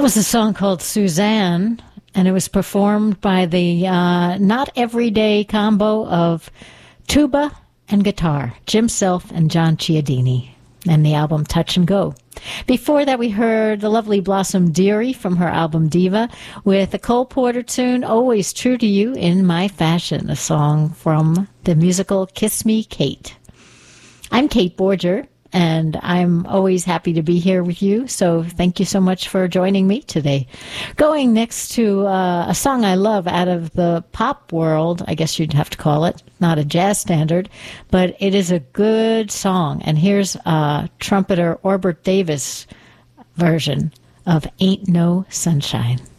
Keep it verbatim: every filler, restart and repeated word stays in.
That was a song called Suzanne, and it was performed by the uh, Not Everyday combo of tuba and guitar, Jim Self and John Chiodini, and the album Touch and Go. Before that, we heard the lovely Blossom Dearie from her album Diva with the Cole Porter tune, Always True to You in My Fashion, a song from the musical Kiss Me, Kate. I'm Kate Borger, and I'm always happy to be here with you, so thank you so much for joining me today. Going next to uh, a song I love out of the pop world, I guess you'd have to call it, not a jazz standard, but it is a good song, and here's uh, trumpeter Orbert Davis version of Ain't No Sunshine.